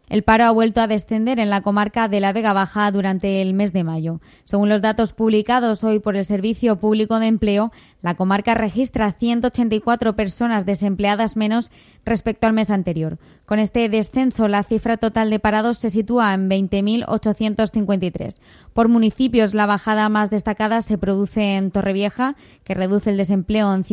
El paro ha vuelto a descender en la comarca de la Vega Baja durante el mes de mayo. Según los datos publicados hoy por el Servicio Público de Empleo, la comarca registra 184 personas desempleadas menos respecto al mes anterior. Con este descenso, la cifra total de parados se sitúa en 20.853. Por municipios, la bajada más destacada se produce en Torrevieja, que reduce el desempleo en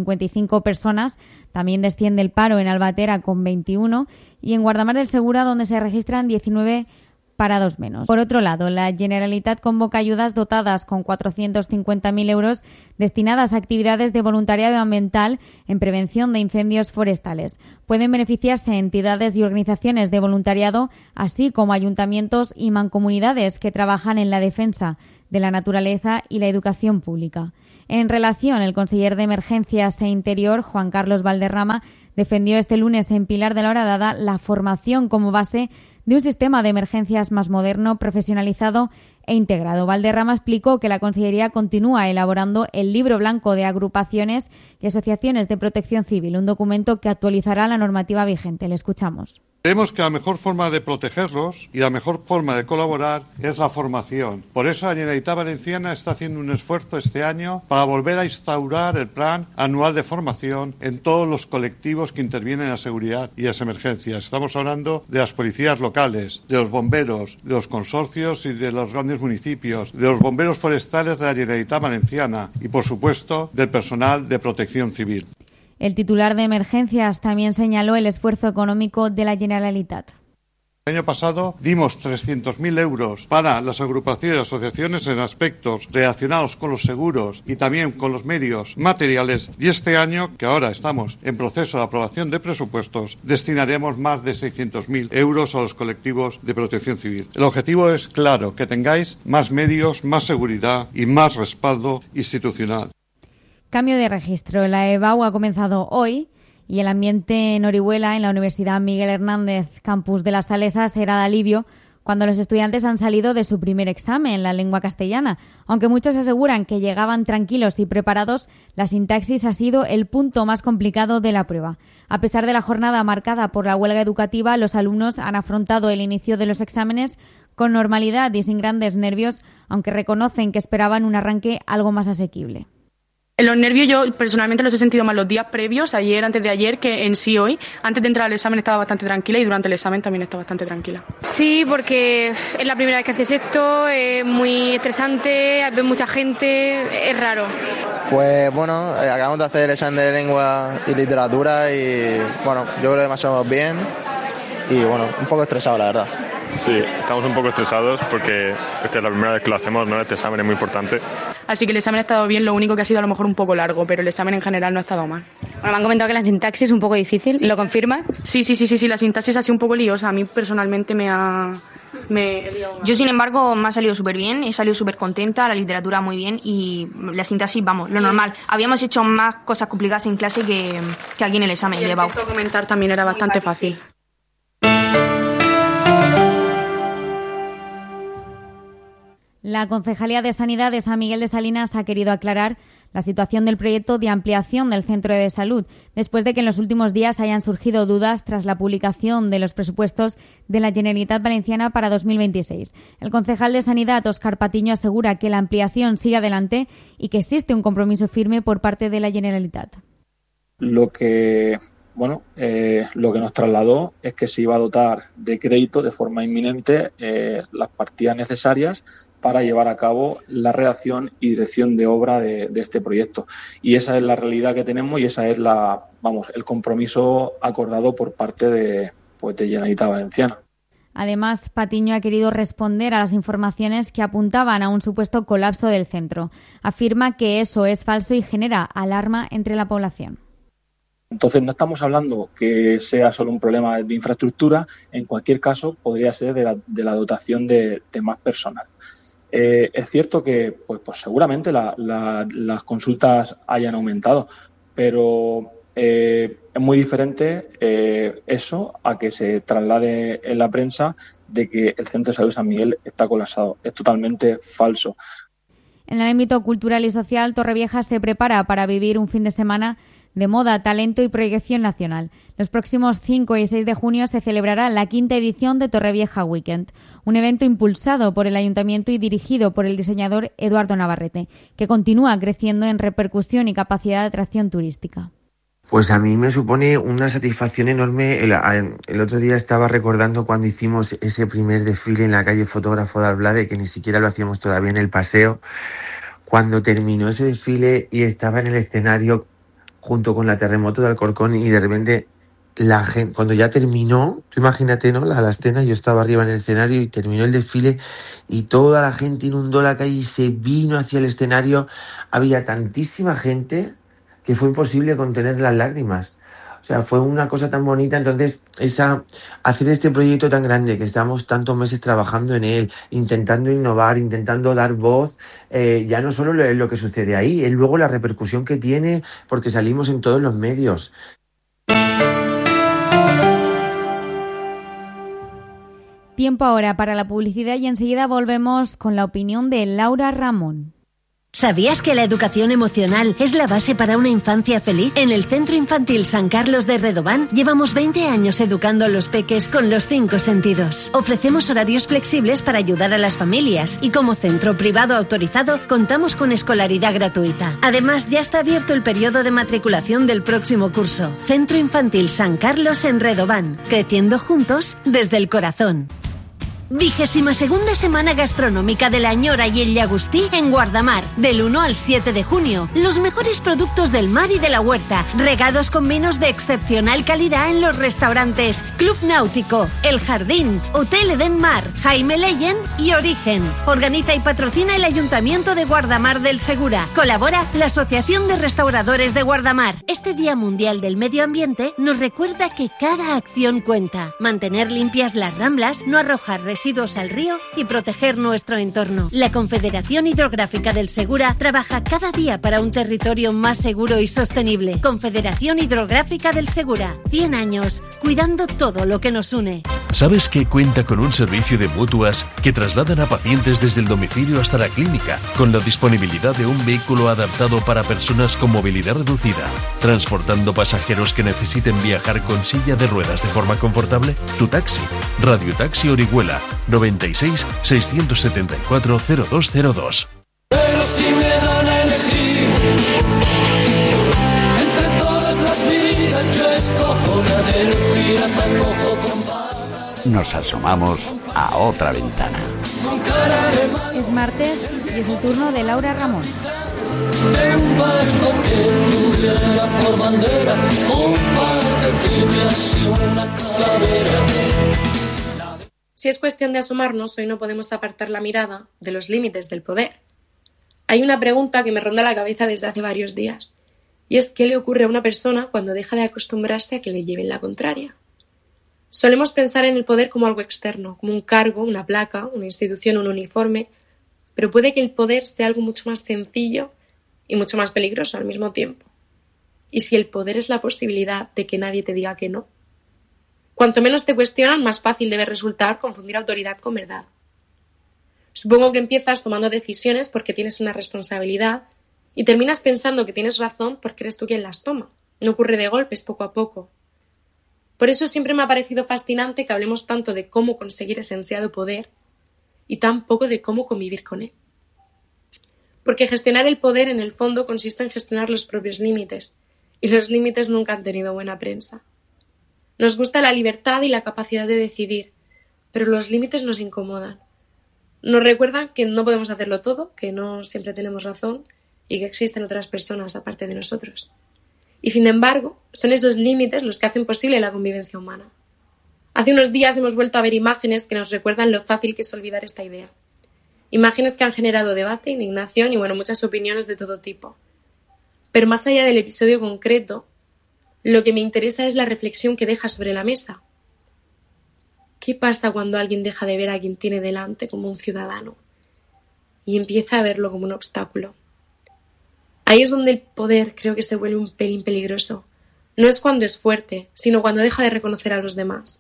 55 personas. También desciende el paro en Albatera con 21 y en Guardamar del Segura, donde se registran 19 parados menos. Por otro lado, la Generalitat convoca ayudas dotadas con 450.000 euros destinadas a actividades de voluntariado ambiental en prevención de incendios forestales. Pueden beneficiarse entidades y organizaciones de voluntariado, así como ayuntamientos y mancomunidades que trabajan en la defensa de la naturaleza y la educación pública. En relación, el conseller de Emergencias e Interior, Juan Carlos Valderrama, defendió este lunes en Pilar de la Horadada la formación como base de un sistema de emergencias más moderno, profesionalizado e integrado. Valderrama explicó que la Consellería continúa elaborando el Libro Blanco de Agrupaciones y Asociaciones de Protección Civil, un documento que actualizará la normativa vigente. Le escuchamos. Creemos que la mejor forma de protegerlos y la mejor forma de colaborar es la formación. Por eso la Generalitat Valenciana está haciendo un esfuerzo este año para volver a instaurar el plan anual de formación en todos los colectivos que intervienen en la seguridad y las emergencias. Estamos hablando de las policías locales, de los bomberos, de los consorcios y de los grandes municipios, de los bomberos forestales de la Generalitat Valenciana y, por supuesto, del personal de protección civil. El titular de Emergencias también señaló el esfuerzo económico de la Generalitat. El año pasado dimos 300.000 euros para las agrupaciones y asociaciones en aspectos relacionados con los seguros y también con los medios materiales, y este año, que ahora estamos en proceso de aprobación de presupuestos, destinaremos más de 600.000 euros a los colectivos de protección civil. El objetivo es claro, que tengáis más medios, más seguridad y más respaldo institucional. Cambio de registro. La EBAU ha comenzado hoy y el ambiente en Orihuela, en la Universidad Miguel Hernández, campus de Las Salesas, será de alivio cuando los estudiantes han salido de su primer examen en la lengua castellana. Aunque muchos aseguran que llegaban tranquilos y preparados, la sintaxis ha sido el punto más complicado de la prueba. A pesar de la jornada marcada por la huelga educativa, los alumnos han afrontado el inicio de los exámenes con normalidad y sin grandes nervios, aunque reconocen que esperaban un arranque algo más asequible. Los nervios yo personalmente los he sentido más los días previos, ayer, antes de ayer, que en sí hoy. Antes de entrar al examen estaba bastante tranquila y durante el examen también estaba bastante tranquila. Sí, porque es la primera vez que haces esto, es muy estresante, ves mucha gente, es raro. Pues bueno, acabamos de hacer el examen de lengua y literatura y bueno, yo creo que más o menos bien y bueno, un poco estresado la verdad. Sí, estamos un poco estresados porque esta es la primera vez que lo hacemos, ¿no? Este examen es muy importante. Así que el examen ha estado bien, lo único que ha sido a lo mejor un poco largo, pero el examen en general no ha estado mal. Bueno, me han comentado que la sintaxis es un poco difícil, ¿sí? ¿Lo confirmas? Sí, la sintaxis ha sido un poco liosa, a mí personalmente me he liado más. Yo, sin embargo, me ha salido súper bien, he salido súper contenta, la literatura muy bien y la sintaxis, vamos, lo normal. Habíamos hecho más cosas complicadas en clase que aquí en el examen. Y el texto a comentar también era bastante fácil. La Concejalía de Sanidad de San Miguel de Salinas ha querido aclarar la situación del proyecto de ampliación del centro de salud, después de que en los últimos días hayan surgido dudas tras la publicación de los presupuestos de la Generalitat Valenciana para 2026. El concejal de Sanidad, Óscar Patiño, asegura que la ampliación sigue adelante y que existe un compromiso firme por parte de la Generalitat. Lo que nos trasladó es que se iba a dotar de crédito de forma inminente las partidas necesarias para llevar a cabo la redacción y dirección de obra de este proyecto. Y esa es la realidad que tenemos y esa es el compromiso acordado por parte de Generalitat Valenciana. Además, Patiño ha querido responder a las informaciones que apuntaban a un supuesto colapso del centro. Afirma que eso es falso y genera alarma entre la población. Entonces, no estamos hablando que sea solo un problema de infraestructura, en cualquier caso podría ser de la dotación de más personal. Es cierto que pues seguramente las consultas hayan aumentado, pero es muy diferente eso a que se traslade en la prensa de que el Centro de Salud San Miguel está colapsado. Es totalmente falso. En el ámbito cultural y social, Torrevieja se prepara para vivir un fin de semana de moda, talento y proyección nacional. Los próximos 5 y 6 de junio se celebrará la 5ª edición de Torrevieja Weekend, un evento impulsado por el Ayuntamiento y dirigido por el diseñador Eduardo Navarrete, que continúa creciendo en repercusión y capacidad de atracción turística. Pues a mí me supone una satisfacción enorme. El otro día estaba recordando cuando hicimos ese primer desfile en la calle Fotógrafo de Alblade, que ni siquiera lo hacíamos todavía en el paseo. Cuando terminó ese desfile y estaba en el escenario junto con la Terremoto de Alcorcón y de repente la gente, cuando ya terminó, tú imagínate, ¿no? La escena, yo estaba arriba en el escenario y terminó el desfile y toda la gente inundó la calle y se vino hacia el escenario. Había tantísima gente que fue imposible contener las lágrimas. O sea, fue una cosa tan bonita. Entonces, hacer este proyecto tan grande, que estamos tantos meses trabajando en él, intentando innovar, intentando dar voz, ya no solo es lo que sucede ahí, es luego la repercusión que tiene, porque salimos en todos los medios. Tiempo ahora para la publicidad y enseguida volvemos con la opinión de Laura Ramón. ¿Sabías que la educación emocional es la base para una infancia feliz? En el Centro Infantil San Carlos de Redován llevamos 20 años educando a los peques con los 5 sentidos. Ofrecemos horarios flexibles para ayudar a las familias y como centro privado autorizado contamos con escolaridad gratuita. Además, ya está abierto el periodo de matriculación del próximo curso. Centro Infantil San Carlos en Redován, creciendo juntos desde el corazón. 22ª Semana Gastronómica de la Ñora y el Llagostí en Guardamar, del 1 al 7 de junio. Los mejores productos del mar y de la huerta, regados con vinos de excepcional calidad en los restaurantes Club Náutico, El Jardín, Hotel Eden Mar, Jaime Leyen y Origen. Organiza y patrocina el Ayuntamiento de Guardamar del Segura. Colabora la Asociación de Restauradores de Guardamar. Este Día Mundial del Medio Ambiente nos recuerda que cada acción cuenta. Mantener limpias las ramblas, no arrojar residuos al río y proteger nuestro entorno. La Confederación Hidrográfica del Segura trabaja cada día para un territorio más seguro y sostenible. Confederación Hidrográfica del Segura. 100 años, cuidando todo lo que nos une. ¿Sabes que cuenta con un servicio de mutuas que trasladan a pacientes desde el domicilio hasta la clínica, con la disponibilidad de un vehículo adaptado para personas con movilidad reducida, transportando pasajeros que necesiten viajar con silla de ruedas de forma confortable? Tu taxi, Radio Taxi Orihuela, 96 674 0202. Pero si me dan a elegir entre todas las vidas, yo escojo la del pirata cojo con patas. Nos asomamos a otra ventana. Es martes y es el turno de Laura Ramón. De un barco que tuviera por bandera un par de tibias y una calavera. Si es cuestión de asomarnos, hoy no podemos apartar la mirada de los límites del poder. Hay una pregunta que me ronda la cabeza desde hace varios días, y es ¿qué le ocurre a una persona cuando deja de acostumbrarse a que le lleven la contraria? Solemos pensar en el poder como algo externo, como un cargo, una placa, una institución, un uniforme, pero puede que el poder sea algo mucho más sencillo y mucho más peligroso al mismo tiempo. ¿Y si el poder es la posibilidad de que nadie te diga que no? Cuanto menos te cuestionan, más fácil debe resultar confundir autoridad con verdad. Supongo que empiezas tomando decisiones porque tienes una responsabilidad y terminas pensando que tienes razón porque eres tú quien las toma. No ocurre de golpes, poco a poco. Por eso siempre me ha parecido fascinante que hablemos tanto de cómo conseguir ese ansiado poder y tan poco de cómo convivir con él. Porque gestionar el poder en el fondo consiste en gestionar los propios límites, y los límites nunca han tenido buena prensa. Nos gusta la libertad y la capacidad de decidir, pero los límites nos incomodan. Nos recuerdan que no podemos hacerlo todo, que no siempre tenemos razón y que existen otras personas aparte de nosotros. Y sin embargo, son esos límites los que hacen posible la convivencia humana. Hace unos días hemos vuelto a ver imágenes que nos recuerdan lo fácil que es olvidar esta idea. Imágenes que han generado debate, indignación y muchas opiniones de todo tipo. Pero más allá del episodio concreto, lo que me interesa es la reflexión que deja sobre la mesa. ¿Qué pasa cuando alguien deja de ver a quien tiene delante como un ciudadano y empieza a verlo como un obstáculo? Ahí es donde el poder creo que se vuelve un pelín peligroso. No es cuando es fuerte, sino cuando deja de reconocer a los demás.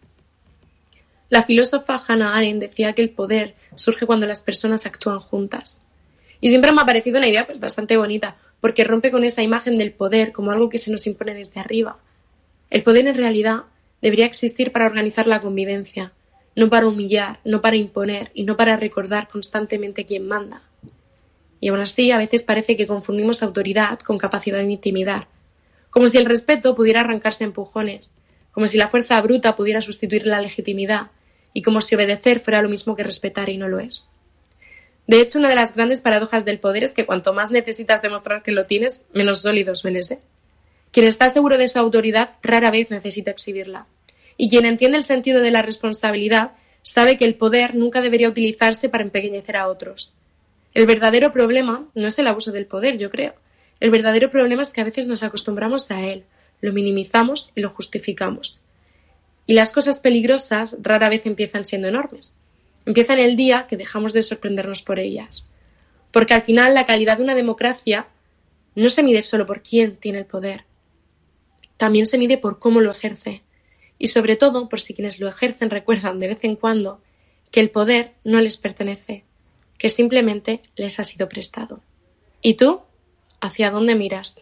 La filósofa Hannah Arendt decía que el poder surge cuando las personas actúan juntas. Y siempre me ha parecido una idea pues bastante bonita, porque rompe con esa imagen del poder como algo que se nos impone desde arriba. El poder en realidad debería existir para organizar la convivencia, no para humillar, no para imponer y no para recordar constantemente quién manda. Y aún así, a veces parece que confundimos autoridad con capacidad de intimidar, como si el respeto pudiera arrancarse a empujones, como si la fuerza bruta pudiera sustituir la legitimidad y como si obedecer fuera lo mismo que respetar y no lo es. De hecho, una de las grandes paradojas del poder es que cuanto más necesitas demostrar que lo tienes, menos sólido suele ser. Quien está seguro de su autoridad rara vez necesita exhibirla. Y quien entiende el sentido de la responsabilidad sabe que el poder nunca debería utilizarse para empequeñecer a otros. El verdadero problema no es el abuso del poder, yo creo. El verdadero problema es que a veces nos acostumbramos a él, lo minimizamos y lo justificamos. Y las cosas peligrosas rara vez empiezan siendo enormes. Empiezan el día que dejamos de sorprendernos por ellas. Porque al final la calidad de una democracia no se mide solo por quién tiene el poder. También se mide por cómo lo ejerce. Y sobre todo por si quienes lo ejercen recuerdan de vez en cuando que el poder no les pertenece, que simplemente les ha sido prestado. ¿Y tú? ¿Hacia dónde miras?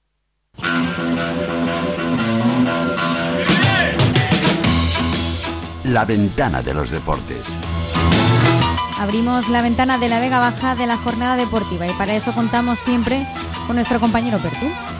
La ventana de los deportes. Abrimos la ventana de la Vega Baja de la jornada deportiva y para eso contamos siempre con nuestro compañero Pertú.